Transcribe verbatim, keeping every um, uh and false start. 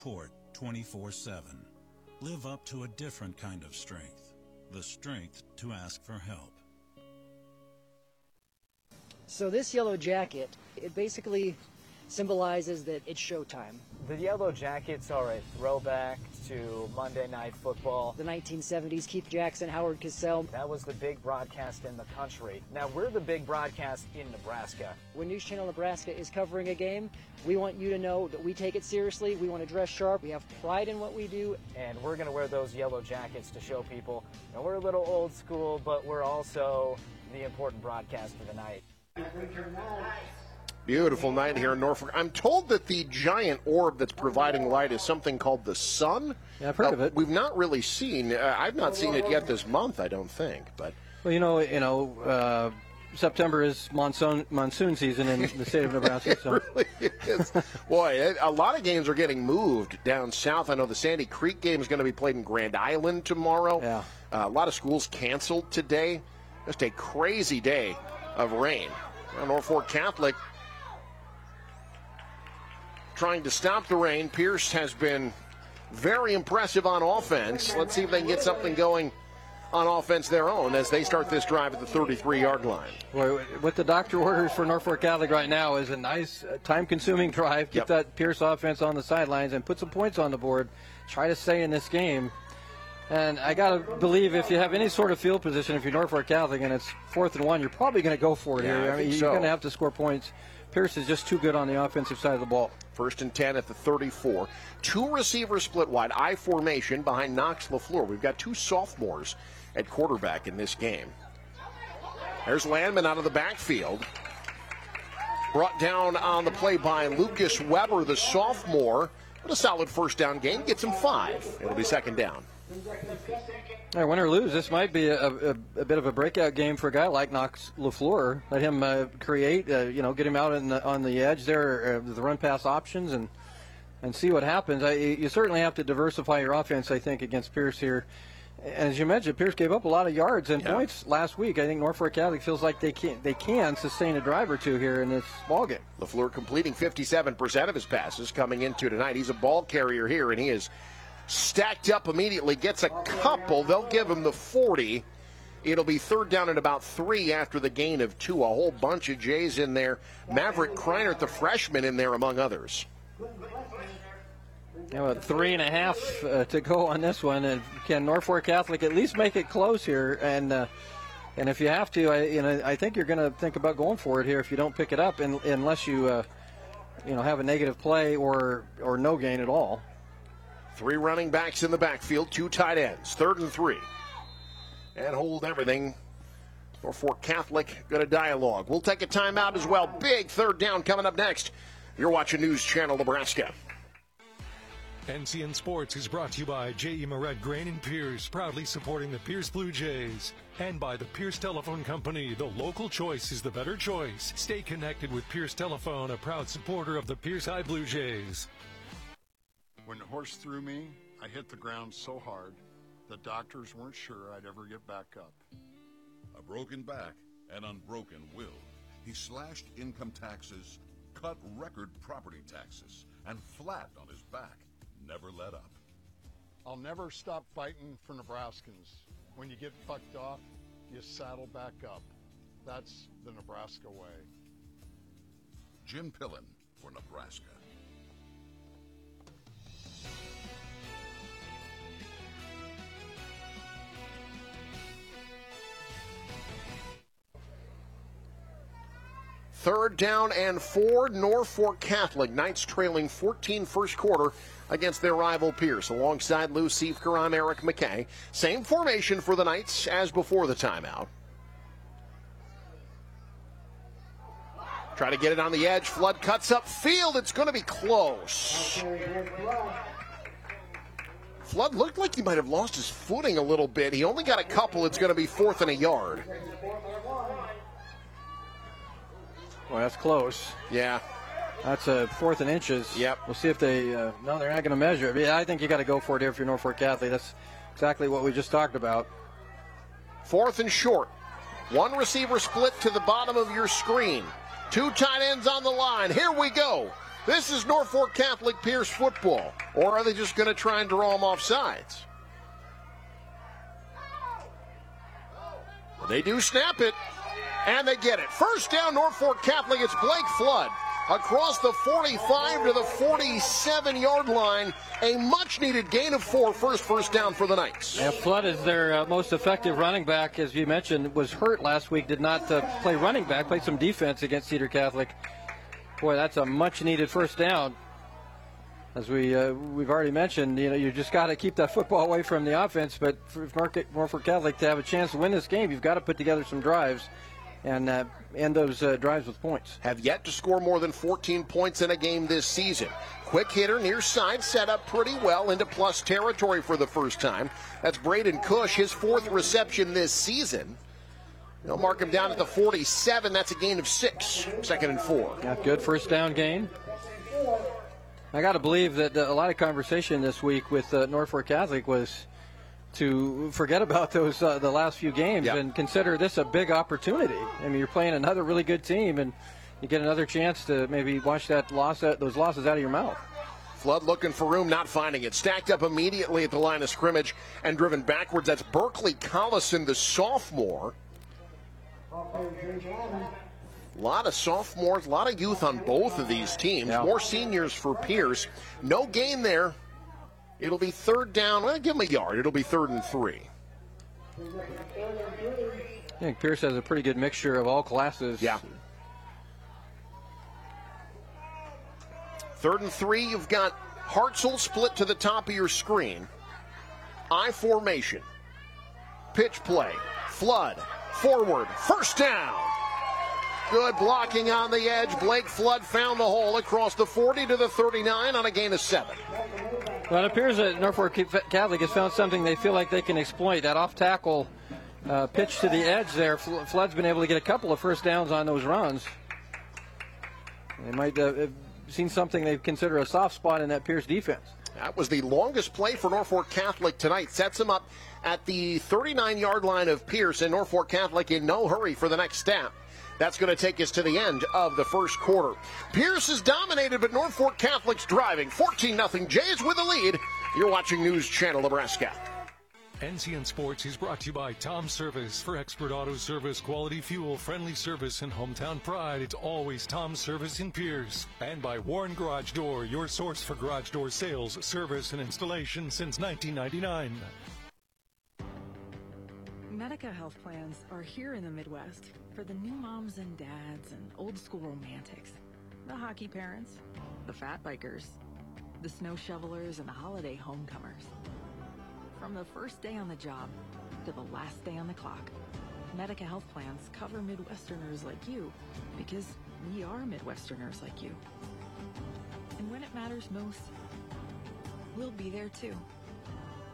Support twenty-four seven. Live up to a different kind of strength. The strength to ask for help. So this yellow jacket, it basically symbolizes that it's showtime. The yellow jackets are a throwback to Monday Night Football. The nineteen seventies, Keith Jackson, Howard Cosell. That was the big broadcast in the country. Now we're the big broadcast in Nebraska. When News Channel Nebraska is covering a game, we want you to know that we take it seriously. We want to dress sharp. We have pride in what we do. And we're going to wear those yellow jackets to show people, you know, we're a little old school, but we're also the important broadcast of the night. Beautiful night here in Norfolk. I'm told that the giant orb that's providing light is something called the sun. Yeah, I've heard uh, of it. We've not really seen. Uh, I've not seen it yet this month, I don't think. But well, you know, you know, uh, September is monsoon monsoon season in the state of Nebraska. It So. really is. Boy, a lot of games are getting moved down south. I know the Sandy Creek game is going to be played in Grand Island tomorrow. Yeah. Uh, a lot of schools canceled today. Just a crazy day of rain. Well, Norfolk Catholic trying to stop the rain. Pierce has been very impressive on offense. Let's see if they can get something going on offense their own as they start this drive at the thirty-three-yard line. Well, what the doctor orders for Norfolk Catholic right now is a nice, uh, time-consuming drive. Get Yep. that Pierce offense on the sidelines and put some points on the board. Try to stay in this game. And I got to believe if you have any sort of field position, if you're Norfolk Catholic and it's fourth and one, you're probably going to go for it Yeah, here. I I mean, think you're so. going to have to score points. Pierce is just too good on the offensive side of the ball. First and ten at the thirty-four. Two receivers split wide, I formation behind Knox LaFleur. We've got two sophomores at quarterback in this game. There's Landman out of the backfield. Brought down on the play by Lucas Weber, the sophomore. What a solid first down game. Gets him five. It'll be second down. Hey, win or lose, this might be a, a, a bit of a breakout game for a guy like Knox LaFleur. Let him uh, create, uh, you know, get him out in the, on the edge there, uh, the run-pass options, and and see what happens. I, you certainly have to diversify your offense, I think, against Pierce here. And as you mentioned, Pierce gave up a lot of yards and Yeah. points last week. I think Norfolk Catholic feels like they can they can sustain a drive or two here in this ballgame. LaFleur completing fifty-seven percent of his passes coming into tonight. He's a ball carrier here, and he is stacked up immediately. Gets a couple. They'll give him the forty. It'll be third down and about three after the gain of two. A whole bunch of Jays in there. Maverick Kreinert, the freshman, in there among others. You know, a three and a half uh, to go on this one, and can Norfolk Catholic at least make it close here? And uh, and if you have to, I you know I think you're going to think about going for it here if you don't pick it up, in, unless you uh, you know have a negative play or or no gain at all. Three running backs in the backfield, two tight ends, third and three. And hold everything. Norfolk Catholic going to dialogue. We'll take a timeout as well. Big third down coming up next. You're watching News Channel Nebraska. N C N Sports is brought to you by J E. Moret Grain and Pierce, proudly supporting the Pierce Blue Jays. And by the Pierce Telephone Company, the local choice is the better choice. Stay connected with Pierce Telephone, a proud supporter of the Pierce High Blue Jays. When the horse threw me, I hit the ground so hard, the doctors weren't sure I'd ever get back up. A broken back, an unbroken will. He slashed income taxes, cut record property taxes, and flat on his back. Never let up. I'll never stop fighting for Nebraskans. When you get fucked off, you saddle back up. That's the Nebraska way. Jim Pillen for Nebraska. Third down and four, Norfolk Catholic. Knights trailing fourteen first quarter against their rival Pierce. Alongside Lou Siefker, I'm Eric McKay. Same formation for the Knights as before the timeout. Try to get it on the edge. Flood cuts up field. It's going to be close. Flood looked like he might have lost his footing a little bit. He only got a couple. It's going to be fourth and a yard. Well, that's close. Yeah. That's a fourth and inches. Yep. We'll see if they. Uh, no, they're not going to measure it. Yeah, I think you got to go for it here if you're Norfolk Catholic. That's exactly what we just talked about. Fourth and short. One receiver split to the bottom of your screen. Two tight ends on the line. Here we go. This is Norfolk Catholic Pierce football. Or are they just going to try and draw them off sides? They do snap it, and they get it. First down, Norfolk Catholic. It's Blake Flood across the forty-five to the forty-seven-yard line. A much-needed gain of four, first first down for the Knights. Yeah, Flood is their uh, most effective running back, as you mentioned, was hurt last week, did not uh, play running back, played some defense against Cedar Catholic. Boy, that's a much-needed first down. As we, uh, we've already mentioned, you know, you just got to keep that football away from the offense, but for Norfolk Catholic to have a chance to win this game, you've got to put together some drives and uh, end those uh, drives with points. Have yet to score more than fourteen points in a game this season. Quick hitter near side, set up pretty well into plus territory for the first time. That's Braden Cush, his fourth reception this season. They'll mark him down at the forty-seven. That's a gain of six, second and four. Yeah, good first down gain. I got to believe that a lot of conversation this week with uh, Norfolk Catholic was to forget about those uh, the last few games yep. and consider this a big opportunity. I mean, you're playing another really good team, and you get another chance to maybe wash that loss, those losses out of your mouth. Flood looking for room, not finding it. Stacked up immediately at the line of scrimmage and driven backwards. That's Berkeley Collison, the sophomore. A lot of sophomores, a lot of youth on both of these teams. Yeah. More seniors for Pierce. No gain there. It'll be third down. Well, give them a yard. It'll be third and three. I think Pierce has a pretty good mixture of all classes. Yeah. Third and three, you've got Hartzell split to the top of your screen. I formation. Pitch play. Flood. Forward. First down. Good blocking on the edge. Blake Flood found the hole across the forty to the thirty-nine on a gain of seven. Well, it appears that Norfolk Catholic has found something they feel like they can exploit. That off-tackle uh, pitch to the edge there. Flood's been able to get a couple of first downs on those runs. They might uh, have seen something they consider a soft spot in that Pierce defense. That was the longest play for Norfolk Catholic tonight. Sets them up at the thirty-nine-yard line of Pierce, and Norfolk Catholic in no hurry for the next step. That's going to take us to the end of the first quarter. Pierce is dominated, but Norfolk Catholic's driving. fourteen nothing. Jays with the lead. You're watching News Channel Nebraska. N C N Sports is brought to you by Tom Service. For expert auto service, quality fuel, friendly service, and hometown pride, it's always Tom Service in Pierce. And by Warren Garage Door, your source for garage door sales, service, and installation since nineteen ninety-nine. Medica health plans are here in the Midwest for the new moms and dads and old school romantics, the hockey parents, the fat bikers, the snow shovelers, and the holiday homecomers. From the first day on the job to the last day on the clock, Medica health plans cover Midwesterners like you because we are Midwesterners like you. And when it matters most, we'll be there too.